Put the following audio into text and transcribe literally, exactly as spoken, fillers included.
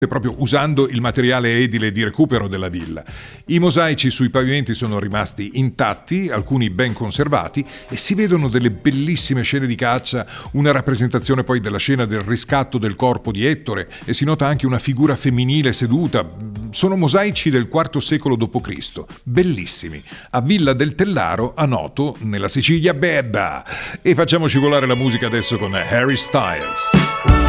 proprio usando il materiale edile di recupero della villa. I mosaici sui pavimenti sono rimasti intatti, alcuni ben conservati, e si vedono delle bellissime scene di caccia, una rappresentazione poi della scena del riscatto del corpo di Ettore, e si nota anche una figura femminile seduta. Sono mosaici del quarto secolo dopo Cristo, bellissimi, a Villa del Tellaro, a Noto, nella Sicilia bebba. E facciamoci volare la musica adesso con Harry Styles.